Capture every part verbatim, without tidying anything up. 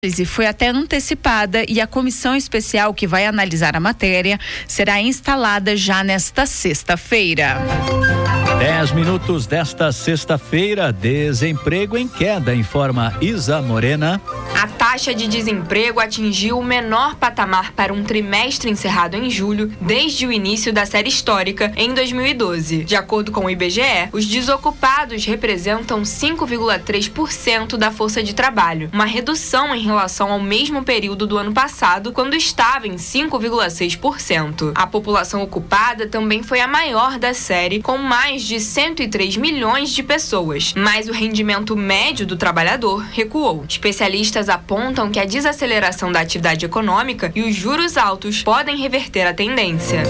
foi até antecipada e a comissão especial que vai analisar a matéria será instalada já nesta sexta-feira. Dez minutos desta sexta-feira, desemprego em queda, informa Isa Morena. A taxa de desemprego atingiu o menor patamar para um trimestre encerrado em julho desde o início da série histórica em dois mil e doze. De acordo com o I B G E, os desocupados representam cinco vírgula três por cento da força de trabalho, uma redução em relação ao mesmo período do ano passado, quando estava em cinco vírgula seis por cento. A população ocupada também foi a maior da série, com mais de cento e três milhões de pessoas, mas o rendimento médio do trabalhador recuou. Especialistas apontam que a desaceleração da atividade econômica e os juros altos podem reverter a tendência.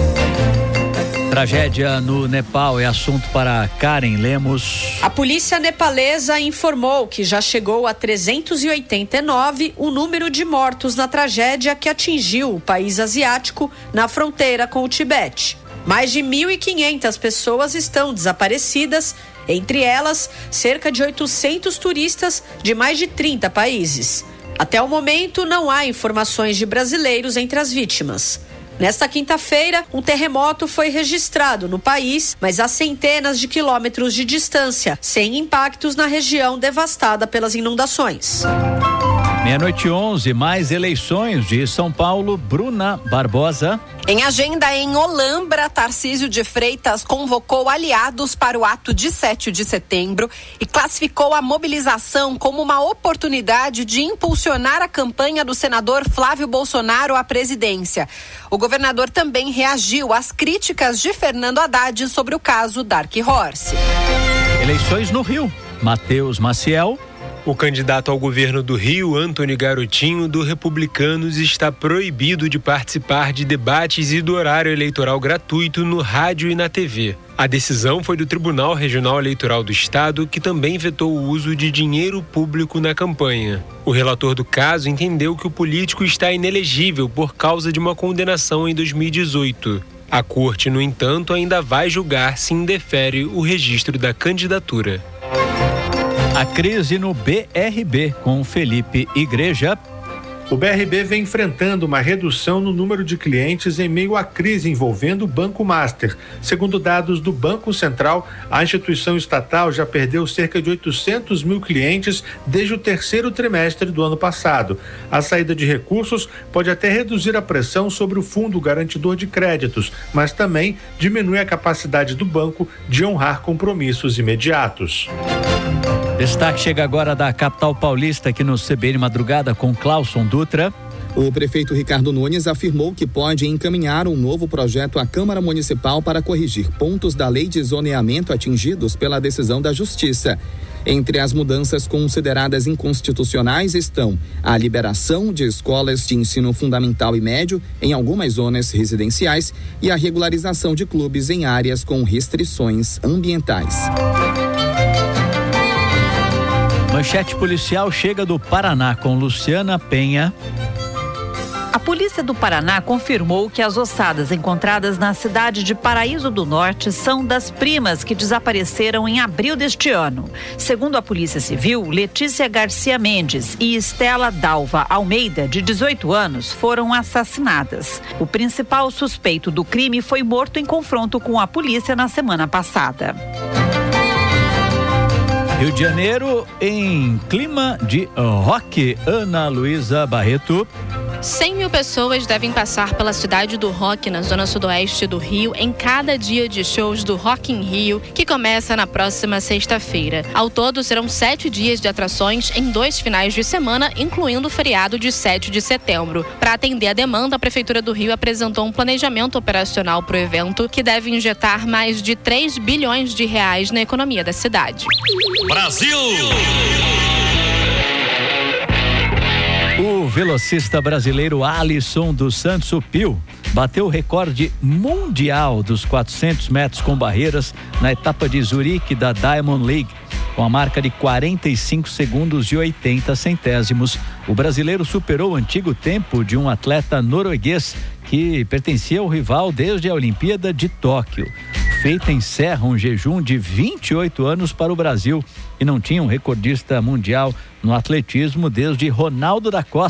Tragédia no Nepal é assunto para Karen Lemos. A polícia nepalesa informou que já chegou a trezentos e oitenta e nove o número de mortos na tragédia que atingiu o país asiático na fronteira com o Tibete. Mais de mil e quinhentas pessoas estão desaparecidas, entre elas cerca de oitocentos turistas de mais de trinta países. Até o momento, não há informações de brasileiros entre as vítimas. Nesta quinta-feira, um terremoto foi registrado no país, mas a centenas de quilômetros de distância, sem impactos na região devastada pelas inundações. Meia-noite e onze, mais eleições de São Paulo, Bruna Barbosa. Em agenda em Olambra, Tarcísio de Freitas convocou aliados para o ato de sete de setembro e classificou a mobilização como uma oportunidade de impulsionar a campanha do senador Flávio Bolsonaro à presidência. O governador também reagiu às críticas de Fernando Haddad sobre o caso Dark Horse. Eleições no Rio, Matheus Maciel. O candidato ao governo do Rio, Antony Garotinho, do Republicanos, está proibido de participar de debates e do horário eleitoral gratuito no rádio e na T V. A decisão foi do Tribunal Regional Eleitoral do Estado, que também vetou o uso de dinheiro público na campanha. O relator do caso entendeu que o político está inelegível por causa de uma condenação em dois mil e dezoito. A corte, no entanto, ainda vai julgar se indefere o registro da candidatura. A crise no B R B com Felipe Igreja. O B R B vem enfrentando uma redução no número de clientes em meio à crise envolvendo o Banco Master. Segundo dados do Banco Central, a instituição estatal já perdeu cerca de oitocentos mil clientes desde o terceiro trimestre do ano passado. A saída de recursos pode até reduzir a pressão sobre o Fundo Garantidor de Créditos, mas também diminui a capacidade do banco de honrar compromissos imediatos. Destaque chega agora da capital paulista aqui no C B N Madrugada com Clauson Dutra. O prefeito Ricardo Nunes afirmou que pode encaminhar um novo projeto à Câmara Municipal para corrigir pontos da lei de zoneamento atingidos pela decisão da Justiça. Entre as mudanças consideradas inconstitucionais estão a liberação de escolas de ensino fundamental e médio em algumas zonas residenciais e a regularização de clubes em áreas com restrições ambientais. Manchete policial chega do Paraná com Luciana Penha. A polícia do Paraná confirmou que as ossadas encontradas na cidade de Paraíso do Norte são das primas que desapareceram em abril deste ano. Segundo a Polícia Civil, Letícia Garcia Mendes e Estela Dalva Almeida, de dezoito anos, foram assassinadas. O principal suspeito do crime foi morto em confronto com a polícia na semana passada. Rio de Janeiro em clima de rock, Ana Luísa Barreto. cem mil pessoas devem passar pela cidade do rock na zona sudoeste do Rio em cada dia de shows do Rock in Rio, que começa na próxima sexta-feira. Ao todo, serão sete dias de atrações em dois finais de semana, incluindo o feriado de sete de setembro. Para atender a demanda, a Prefeitura do Rio apresentou um planejamento operacional para o evento que deve injetar mais de três bilhões de reais na economia da cidade. Brasil! O velocista brasileiro Alisson dos Santos Pio bateu o recorde mundial dos quatrocentos metros com barreiras na etapa de Zurique da Diamond League, com a marca de quarenta e cinco segundos e oitenta centésimos. O brasileiro superou o antigo tempo de um atleta norueguês que pertencia ao rival desde a Olimpíada de Tóquio. feita encerra um jejum de vinte e oito anos para o Brasil e não tinha um recordista mundial no atletismo desde Ronaldo da Costa.